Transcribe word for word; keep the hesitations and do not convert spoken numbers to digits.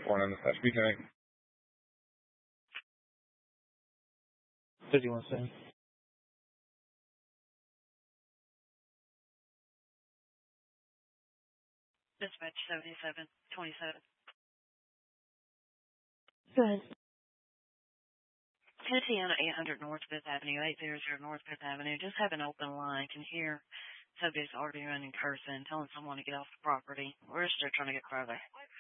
One on the slash B connect. fifty-one seven. Dispatch seventy-seven twenty-seven. Good. Tatiana eight hundred North Fifth Avenue, eight hundred North Fifth Avenue. Just have an open line. Can hear subjects arguing and cursing, telling someone to get off the property. We're still trying to get further.